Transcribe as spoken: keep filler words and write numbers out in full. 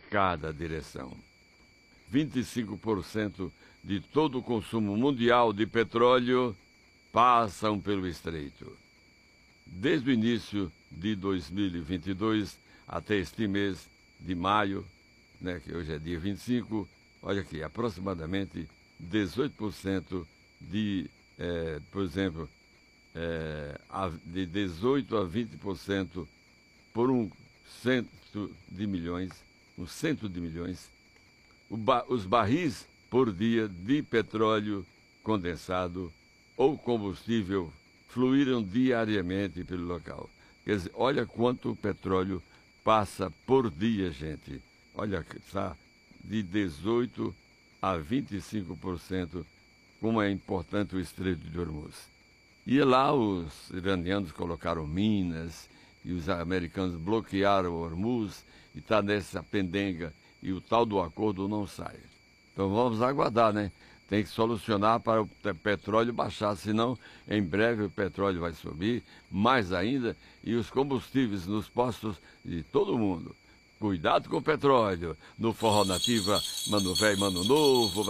cada direção. vinte e cinco por cento de todo o consumo mundial de petróleo passam pelo estreito. Desde o início de dois mil e vinte e dois até este mês de maio, né, que hoje é dia vinte e cinco, olha aqui, aproximadamente dezoito por cento de, é, por exemplo, é, de dezoito a vinte por cento por um cento de milhões, um cento de milhões, ba os barris por dia de petróleo condensado ou combustível fluíram diariamente pelo local. Quer dizer, olha quanto petróleo passa por dia, gente. Olha, está de dezoito a vinte e cinco por cento, como é importante o Estreito de Hormuz. E lá os iranianos colocaram minas e os americanos bloquearam o Hormuz e está nessa pendenga e o tal do acordo não sai. Então vamos aguardar, né? Tem que solucionar para o petróleo baixar, senão em breve o petróleo vai subir, mais ainda, e os combustíveis nos postos de todo mundo. Cuidado com o petróleo, no Forró Nativa, Mano Velho, Mano Novo.